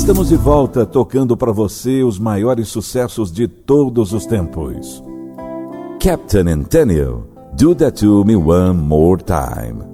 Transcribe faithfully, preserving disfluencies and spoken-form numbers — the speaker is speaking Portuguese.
Estamos de volta tocando para você os maiores sucessos de todos os tempos. Captain Antonio, Do That To Me One More Time.